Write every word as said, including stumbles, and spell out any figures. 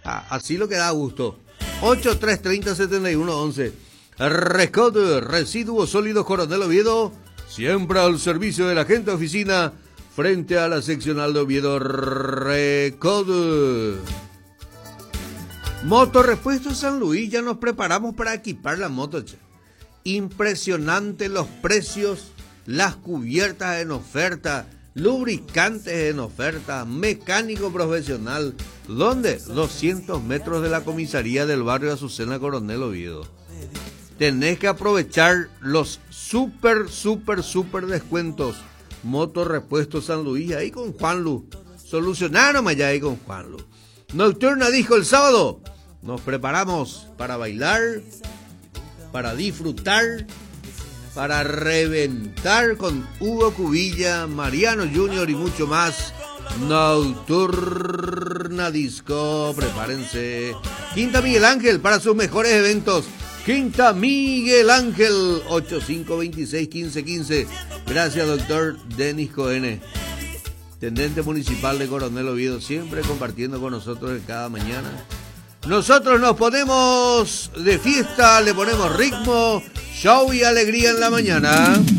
Así lo que da gusto. ocho tres tres cero siete uno once. Rescot, residuos sólidos Coronel Oviedo, siempre al servicio de la gente de oficina frente a la seccional de Oviedo. Rescot. Motorrepuesto San Luis, ya nos preparamos para equipar la moto. Che. Impresionante los precios, las cubiertas en oferta, lubricantes en oferta, mecánico profesional. ¿Dónde? doscientos metros de la comisaría del barrio Azucena Coronel Oviedo. Tenés que aprovechar los super, super, super descuentos. Motorrepuesto San Luis, ahí con Juan Lu. Solucionaron allá ahí con Juan Lu. Nocturna dijo el sábado. Nos preparamos para bailar, para disfrutar, para reventar con Hugo Cubilla, Mariano Junior y mucho más. Nocturna Disco, prepárense. Quinta Miguel Ángel para sus mejores eventos. Quinta Miguel Ángel, ocho cinco dos seis, uno cinco uno cinco. Gracias, doctor Denis Cohen, Intendente Municipal de Coronel Oviedo, siempre compartiendo con nosotros en cada mañana. Nosotros nos ponemos de fiesta, le ponemos ritmo, show y alegría en la mañana.